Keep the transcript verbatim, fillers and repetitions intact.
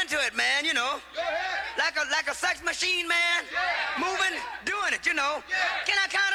into it, man, you know. Like a like a sex machine, man. Moving, doing it, you know. Can I count